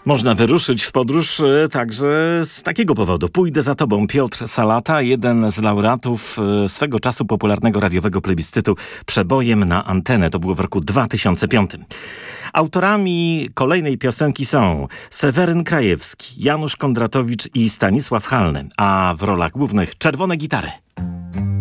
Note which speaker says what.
Speaker 1: Można wyruszyć w podróż także z takiego powodu. Pójdę za tobą. Piotr Salata, jeden z laureatów swego czasu popularnego radiowego plebiscytu Przebojem na antenę. To było w roku 2005. Autorami kolejnej piosenki są Seweryn Krajewski, Janusz Kondratowicz i Stanisław Halny, a w rolach głównych czerwone gitary.